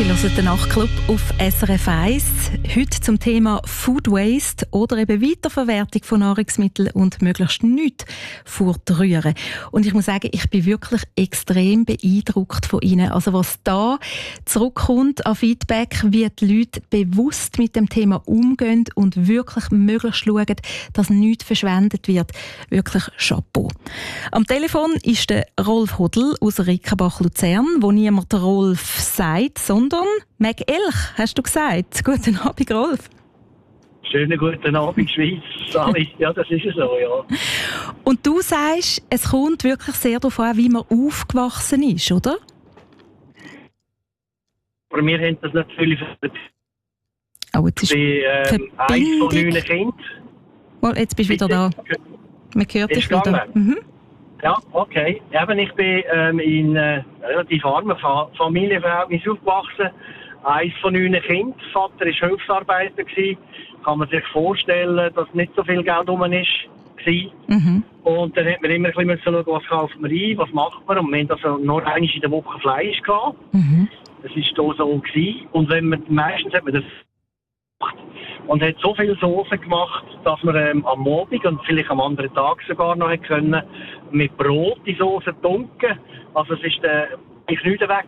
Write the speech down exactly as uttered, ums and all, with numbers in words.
hört den Nachtclub auf S R F eins. Heute zum Thema Food Waste oder eben Weiterverwertung von Nahrungsmitteln und möglichst nichts fortrühren. Und ich muss sagen, ich bin wirklich extrem beeindruckt von Ihnen. Also was da zurückkommt an Feedback, wie die Leute bewusst mit dem Thema umgehen und wirklich möglichst schauen, dass nichts verschwendet wird. Wirklich Chapeau. Am Telefon ist der Rolf Hodl aus Rickenbach-Luzern, wo niemand Rolf sagt, sondern Meg Elch, hast du gesagt. Guten Abend, Rolf. Schönen guten Abend, Schweiz. Sali. Ja, das ist so, ja. Und du sagst, es kommt wirklich sehr darauf an, wie man aufgewachsen ist, oder? Aber wir haben das nicht völlig verstanden. Oh, jetzt ist ich bin ähm, eins von neun Kindern. Oh, jetzt bist du wieder da. Man hört dich wieder. Mhm. Ja, okay. Eben, ich bin ähm, in äh, relativ armen Fa- Familienverhältnissen aufgewachsen. Eins von neun Kindern. Vater war Hilfsarbeiter gewesen. Kann man sich vorstellen, dass nicht so viel Geld rum ist. Mhm. Und dann hat man immer ein bisschen schauen, was kauft man ein, was macht man. Und wir hatten also nur einmal in der Woche Fleisch gehabt. Mhm. Das war hier so gewesen. Und wenn man, meistens hat man das und hat so viel Soße gemacht, dass man ähm, am Abend und vielleicht am anderen Tag sogar noch können mit Brot die Soße tunken. Also es ist der ich nicht weg